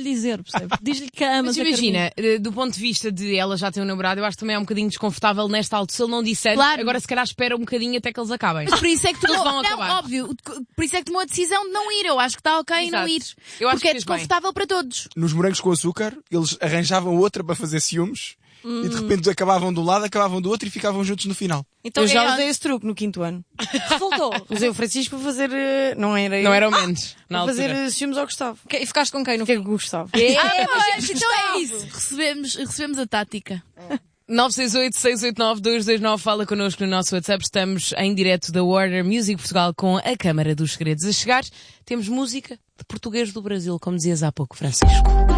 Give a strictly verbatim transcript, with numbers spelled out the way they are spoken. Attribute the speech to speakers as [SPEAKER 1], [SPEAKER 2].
[SPEAKER 1] dizer, percebes? Diz-lhe que amas
[SPEAKER 2] Mas
[SPEAKER 1] a
[SPEAKER 2] imagina, do ponto de vista de ela já ter um namorado, eu acho que também é um bocadinho desconfortável nesta altura. Se ele não disser,
[SPEAKER 1] claro.
[SPEAKER 2] Agora se calhar espera um bocadinho até que eles acabem.
[SPEAKER 1] Mas por isso é que tomou,
[SPEAKER 2] vão
[SPEAKER 1] não,
[SPEAKER 2] acabar.
[SPEAKER 1] óbvio, por isso é que tomou a decisão de não ir. Eu acho que está ok
[SPEAKER 2] Exato.
[SPEAKER 1] não ir.
[SPEAKER 2] Eu acho
[SPEAKER 1] porque é
[SPEAKER 2] que fez
[SPEAKER 1] desconfortável para todos.
[SPEAKER 3] Nos morangos com açúcar, eles arranjavam outra para fazer ciúmes hum. e de repente acabavam de um lado, acabavam do outro e ficavam juntos no final.
[SPEAKER 4] Então, eu já
[SPEAKER 1] é...
[SPEAKER 4] usei esse truque no quinto ano.
[SPEAKER 1] Resultou.
[SPEAKER 4] Usei o Francisco para fazer... Não era eu.
[SPEAKER 2] Não era o menos.
[SPEAKER 4] Ah, para fazer ciúmes ao Gustavo.
[SPEAKER 5] E ficaste com quem? No
[SPEAKER 4] que é que o Gustavo?
[SPEAKER 1] Ah, mas então é isso. Recebemos, recebemos a tática.
[SPEAKER 2] nove seis oito, seis oito nove, dois dois nove, fala connosco no nosso WhatsApp. Estamos em direto da Warner Music Portugal com a Câmara dos Segredos a chegar. Temos música de português do Brasil, como dizias há pouco, Francisco.